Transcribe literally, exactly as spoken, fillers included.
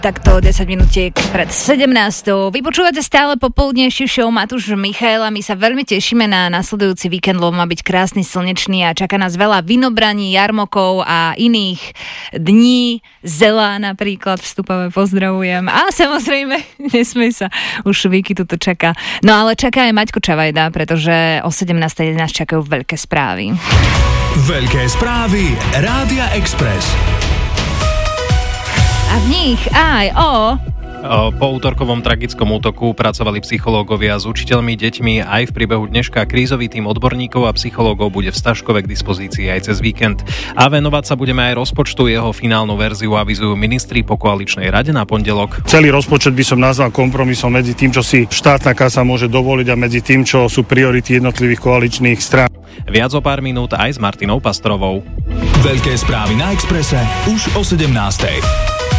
Takto desať minútiek pred sedemnástou. Vypočúvate stále popoludnejšiu show Matúš Michael a my sa veľmi tešíme na nasledujúci víkend, lebo má byť krásny, slnečný a čaká nás veľa vinobraní, jarmokov a iných dní. Zela napríklad vstupové pozdravujem. A samozrejme, nesmej sa, už Viki tu to čaká. No ale čaká aj Maťko Čavajda, pretože o sedemnástej nás čakajú veľké správy. Veľké správy Rádia Express. A v nich aj o... Po útorkovom tragickom útoku pracovali psychológovia s učiteľmi, deťmi. Aj v priebehu dneška krízový tím odborníkov a psychológov bude v Staškove k dispozícii aj cez víkend. A venovať sa budeme aj rozpočtu. Jeho finálnu verziu avizujú ministri po koaličnej rade na pondelok. Celý rozpočet by som nazval kompromisom medzi tým, čo si štátna kasa môže dovoliť a medzi tým, čo sú priority jednotlivých koaličných strán. Viac o pár minút aj s Martinou Pastrovou. Veľké správy na Expresse už o sedemnástej.